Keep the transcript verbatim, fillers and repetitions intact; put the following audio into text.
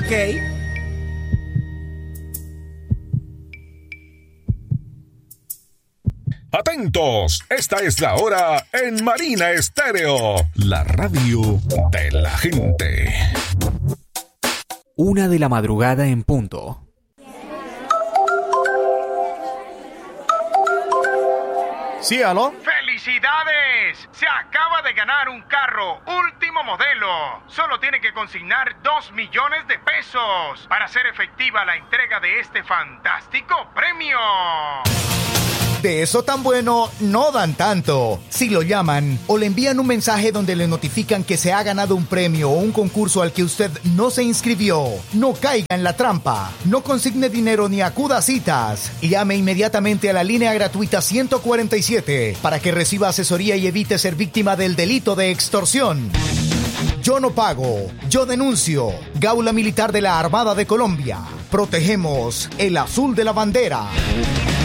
Ok. Atentos, esta es la hora en Marina Estéreo, la radio de la gente. Una de la madrugada en punto. Sí, ¿aló? ¡Felicidades! Se acaba de ganar un carro último modelo. Solo tiene que consignar dos millones de pesos para hacer efectiva la entrega de este fantástico premio. De eso tan bueno no dan tanto. Si lo llaman o le envían un mensaje donde le notifican que se ha ganado un premio o un concurso al que usted no se inscribió, no caiga en la trampa. No consigne dinero ni acuda a citas. Llame inmediatamente a la línea gratuita ciento cuarenta y siete para que reciba asesoría y evite ser víctima del delito de extorsión. Yo no pago, yo denuncio. Gaula Militar de la Armada de Colombia. Protegemos el azul de la bandera.